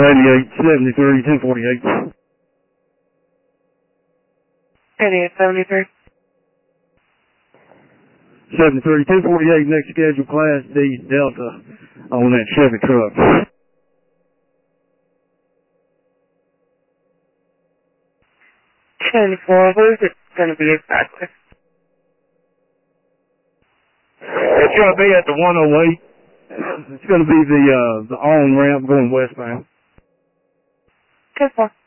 88, 73, 1048. 8873. 73, 1048, next scheduled Class D Delta on that Chevy truck. 74, where's it going to be exactly? It's going to be at the 108. It's going to be the on-ramp going westbound. 10-4.